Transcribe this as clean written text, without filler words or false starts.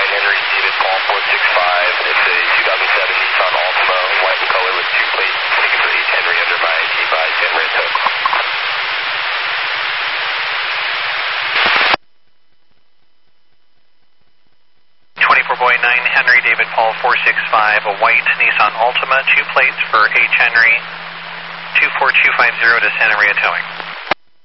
Henry, David Paul 465. It's a 2007 Nissan Altima, white in color with 2 plates, taken for H. Henry under my G5 San Francisco. 24 Boy 9 Henry, David Paul 465, a white Nissan Altima, 2 plates for H. Henry, 24250 to Santa Maria Towing.